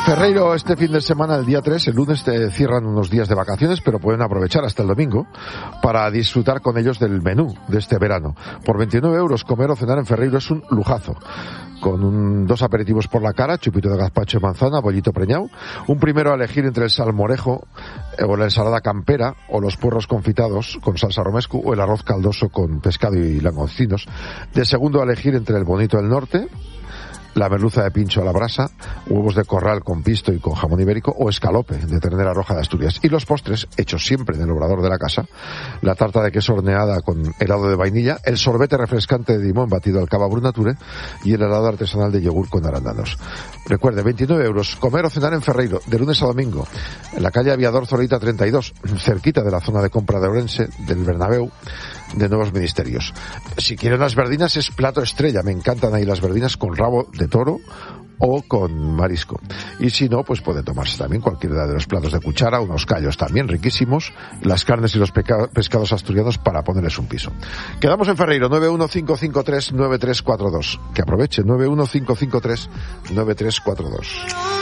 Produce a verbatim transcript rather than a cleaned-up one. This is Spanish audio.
Ferreiro este fin de semana, el día tres, el lunes te cierran unos días de vacaciones, pero pueden aprovechar hasta el domingo para disfrutar con ellos del menú de este verano. Por veintinueve euros comer o cenar en Ferreiro es un lujazo. Con un, dos aperitivos por la cara, chupito de gazpacho de manzana, bollito preñado, un primero a elegir entre el salmorejo eh, o la ensalada campera, o los puerros confitados con salsa romesco, o el arroz caldoso con pescado y langostinos. De segundo a elegir entre el bonito del norte, la merluza de pincho a la brasa, huevos de corral con pisto y con jamón ibérico, o escalope de ternera roja de Asturias. Y los postres, hechos siempre en el obrador de la casa, la tarta de queso horneada con helado de vainilla, el sorbete refrescante de limón batido al cava Brunature y el helado artesanal de yogur con arándanos. Recuerde, veintinueve euros, comer o cenar en Ferreiro, de lunes a domingo, en la calle Aviador Zorita treinta y dos, cerquita de la zona de compra de Ourense, del Bernabéu, de Nuevos Ministerios. Si quieren las verdinas, es plato estrella. Me encantan ahí las verdinas con rabo de toro o con marisco. Y si no, pues pueden tomarse también cualquiera de los platos de cuchara, unos callos también riquísimos, las carnes y los peca- pescados asturianos para ponerles un piso. Quedamos en Ferreiro, nueve uno cinco cinco tres nueve tres cuatro dos. Que aproveche, nueve uno cinco cinco tres nueve tres cuatro dos.